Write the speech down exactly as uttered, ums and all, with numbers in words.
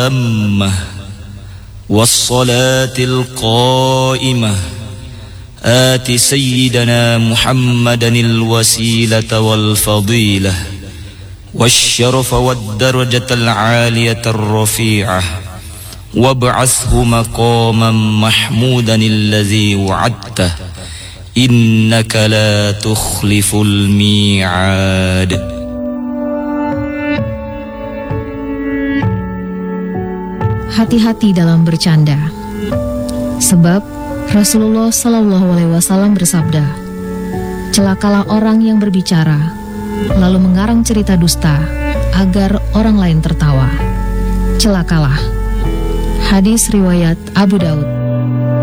التامة والصلاة القائمة آت سيدنا محمدا الوسيلة والفضيلة والشرف والدرجة العالية الرفيعة وابعثه مقاما محمودا الذي وعدته إنك لا تخلف الميعاد. Hati-hati dalam bercanda, sebab Rasulullah Shallallahu Alaihi Wasallam bersabda, celakalah orang yang berbicara lalu mengarang cerita dusta agar orang lain tertawa. Celakalah. Hadis riwayat Abu Daud.